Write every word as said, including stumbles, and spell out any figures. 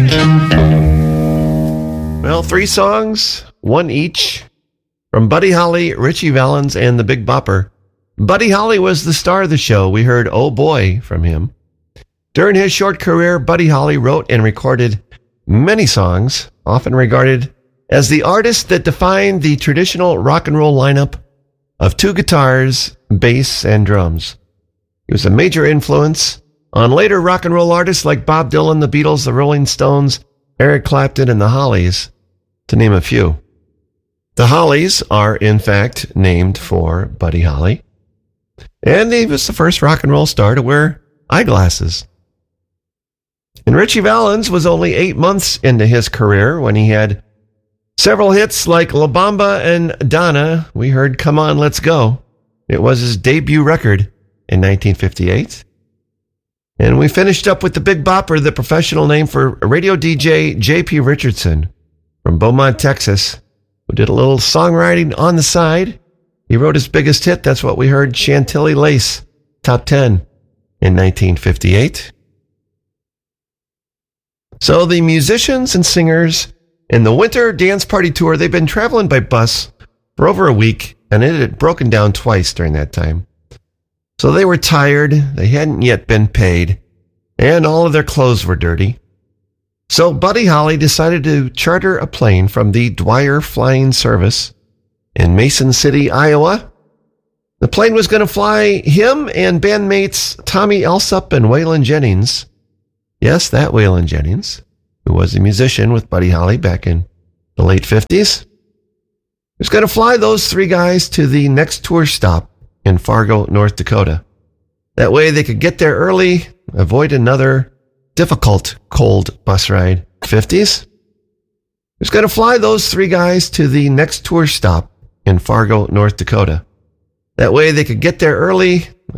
Well, three songs, one each, from Buddy Holly, Ritchie Valens, and the Big Bopper. Buddy Holly was the star of the show. We heard Oh Boy from him. During his short career, Buddy Holly wrote and recorded many songs, often regarded as the artist that defined the traditional rock and roll lineup of two guitars, bass, and drums. He was a major influence on later rock and roll artists like Bob Dylan, the Beatles, the Rolling Stones, Eric Clapton, and the Hollies, to name a few. The Hollies are, in fact, named for Buddy Holly, and he was the first rock and roll star to wear eyeglasses. And Ritchie Valens was only eight months into his career when he had several hits like La Bamba and Donna. We heard Come On, Let's Go. It was his debut record in nineteen fifty-eight. And we finished up with the Big Bopper, the professional name for radio D J J P Richardson from Beaumont, Texas, who did a little songwriting on the side. He wrote his biggest hit. That's what we heard, Chantilly Lace, top ten in nineteen fifty-eight. So the musicians and singers in the Winter Dance Party Tour, they've been traveling by bus for over a week, and it had broken down twice during that time. So they were tired, they hadn't yet been paid, and all of their clothes were dirty. So Buddy Holly decided to charter a plane from the Dwyer Flying Service in Mason City, Iowa. The plane was going to fly him and bandmates Tommy Alsop and Waylon Jennings. Yes, that Waylon Jennings, who was a musician with Buddy Holly back in the late fifties. He was going to fly those three guys to the next tour stop in Fargo, North Dakota. That way they could get there early, avoid another difficult cold bus ride. fifties. He was going to fly those three guys to the next tour stop in Fargo, North Dakota. That way they could get there early,